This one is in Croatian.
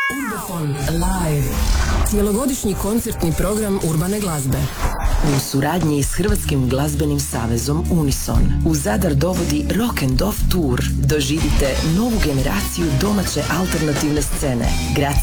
Urbofon live. Cijelogodišnji koncertni program urbane glazbe. U suradnji s Hrvatskim glazbenim savezom Unison u Zadar dovodi Rock and Off Tour. Doživite novu generaciju domaće alternativne scene.